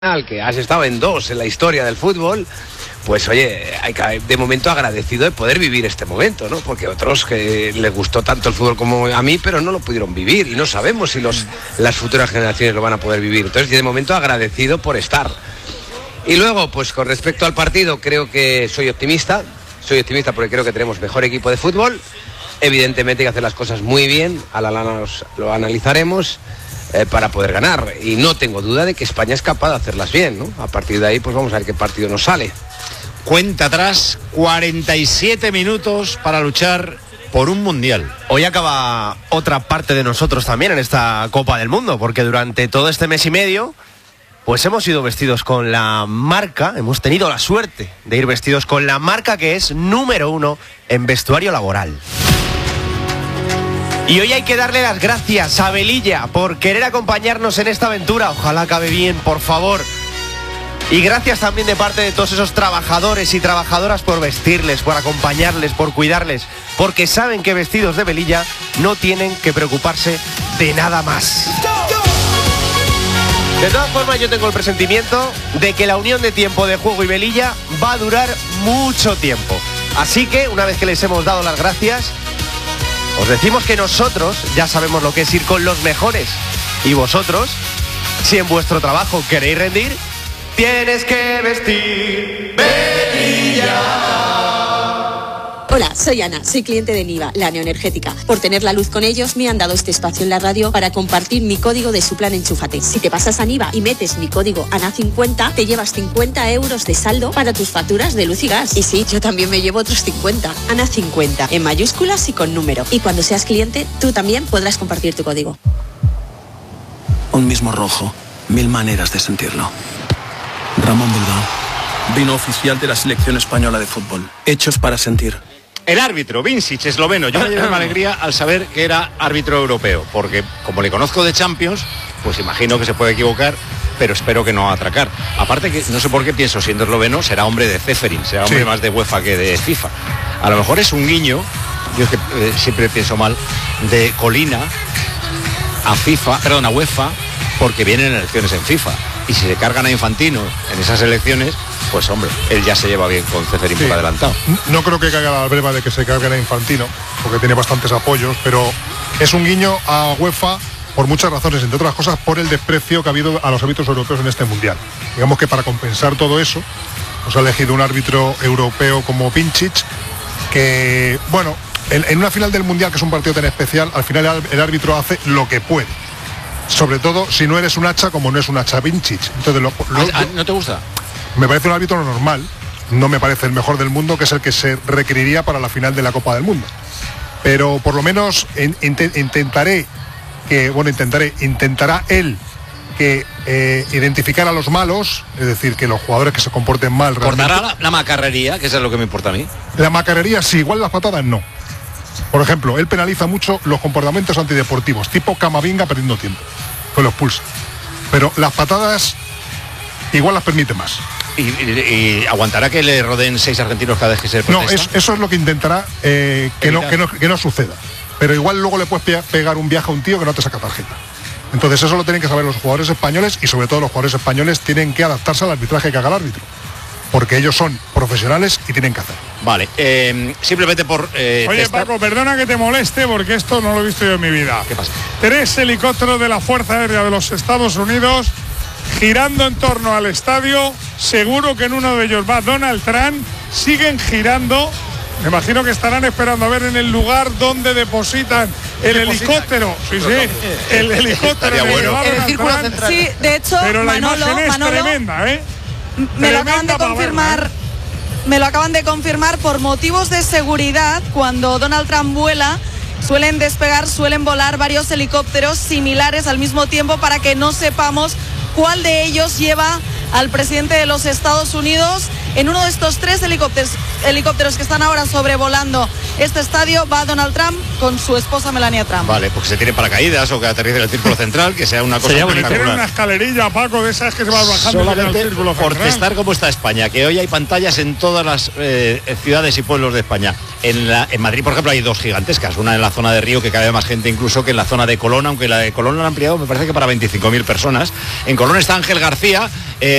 que has estado en 2 en la historia del fútbol, pues oye, hay que, de momento agradecido de poder vivir este momento, ¿no? Porque otros que les gustó tanto el fútbol como a mí, pero no lo pudieron vivir y no sabemos si las futuras generaciones lo van a poder vivir. Entonces, de momento agradecido por estar. Y luego, pues con respecto al partido, creo que soy optimista porque creo que tenemos mejor equipo de fútbol. Evidentemente hay que hacer las cosas muy bien, lo analizaremos. Para poder ganar, y no tengo duda de que España es capaz de hacerlas bien, ¿no? A partir de ahí, pues vamos a ver qué partido nos sale. Cuenta atrás, 47 minutos para luchar por un mundial. Hoy acaba otra parte de nosotros también en esta Copa del Mundo, porque durante todo este mes y medio, pues hemos ido vestidos con la marca, hemos tenido la suerte de ir vestidos con la marca que es número 1 en vestuario laboral. Y hoy hay que darle las gracias a Velilla por querer acompañarnos en esta aventura. Ojalá acabe bien, por favor. Y gracias también de parte de todos esos trabajadores y trabajadoras por vestirles, por acompañarles, por cuidarles. Porque saben que vestidos de Velilla no tienen que preocuparse de nada más. De todas formas, yo tengo el presentimiento de que la unión de Tiempo de Juego y Velilla va a durar mucho tiempo. Así que, una vez que les hemos dado las gracias, os decimos que nosotros ya sabemos lo que es ir con los mejores. Y vosotros, si en vuestro trabajo queréis rendir, tienes que vestir Velilla. Hola, soy Ana, soy cliente de Niva, la neoenergética. Por tener la luz con ellos, me han dado este espacio en la radio para compartir mi código de su plan Enchúfate. Si te pasas a Niva y metes mi código ANA50, te llevas 50 euros de saldo para tus facturas de luz y gas. Y sí, yo también me llevo otros 50. ANA50, en mayúsculas y con número. Y cuando seas cliente, tú también podrás compartir tu código. Un mismo rojo, 1000 maneras de sentirlo. Ramón Bilbao, vino oficial de la selección española de fútbol. Hechos para sentir. El árbitro, Vincic, esloveno. Yo me llevé una alegría al saber que era árbitro europeo, porque como le conozco de Champions, pues imagino que se puede equivocar, pero espero que no atracar. Aparte que no sé por qué pienso, siendo esloveno, será hombre de Ceferin, será hombre más de UEFA que de FIFA. A lo mejor es un guiño, yo es que siempre pienso mal, de Colina a UEFA, porque vienen elecciones en FIFA. Y si se cargan a Infantino en esas elecciones, pues hombre, él ya se lleva bien con Ceferin por adelantado. No creo que caiga la breva de que se carguen a Infantino, porque tiene bastantes apoyos, pero es un guiño a UEFA por muchas razones, entre otras cosas por el desprecio que ha habido a los árbitros europeos en este mundial. Digamos que para compensar todo eso, nos ha elegido un árbitro europeo como Vincic, que, bueno, en una final del mundial, que es un partido tan especial, al final el árbitro hace lo que puede. Sobre todo si no eres un hacha, como no es un hacha Vincic. Entonces, ¿no te gusta? Me parece un árbitro normal, no me parece el mejor del mundo, que es el que se requeriría para la final de la Copa del Mundo. Pero por lo menos intentará él que identificar a los malos, es decir, que los jugadores que se comporten mal. ¿Cortará la macarrería, que eso es lo que me importa a mí? La macarrería sí, igual las patadas no. Por ejemplo, él penaliza mucho los comportamientos antideportivos, tipo Camavinga perdiendo tiempo, pues lo expulsa. Pero las patadas igual las permite más. ¿Y aguantará que le rodeen 6 argentinos cada vez que se protesta? No, eso es lo que intentará que no suceda. Pero igual luego le puedes pegar un viaje a un tío que no te saca tarjeta. Entonces eso lo tienen que saber los jugadores españoles, y sobre todo los jugadores españoles tienen que adaptarse al arbitraje que haga el árbitro, porque ellos son profesionales y tienen que hacer. Vale, simplemente por... Oye, Paco, perdona que te moleste, porque esto no lo he visto yo en mi vida. ¿Qué pasa? 3 helicópteros de la Fuerza Aérea de los Estados Unidos girando en torno al estadio. Seguro que en uno de ellos va Donald Trump. Siguen girando. Me imagino que estarán esperando a ver en el lugar donde depositan el helicóptero. Sí, el helicóptero. El círculo central. Sí, de hecho, pero la imagen es tremenda, ¿eh? Me lo acaban de confirmar. Me lo acaban de confirmar por motivos de seguridad. Cuando Donald Trump vuela, suelen volar varios helicópteros similares al mismo tiempo, para que no sepamos cuál de ellos lleva al presidente de los Estados Unidos. En uno de estos 3 helicópteros que están ahora sobrevolando este estadio va Donald Trump con su esposa Melania Trump. Vale, porque se tiren paracaídas o que aterrice en el círculo central, que sea una cosa espectacular. Tiene una escalerilla, Paco, de esas que se va bajando. Solamente círculo por central. testar cómo está España, que hoy hay pantallas en todas las ciudades y pueblos de España. En Madrid, por ejemplo, hay 2 gigantescas, una en la zona de Río, que cabe más gente incluso que en la zona de Colón, aunque la de Colón la han ampliado, me parece que para 25.000 personas. En Colón está Ángel García.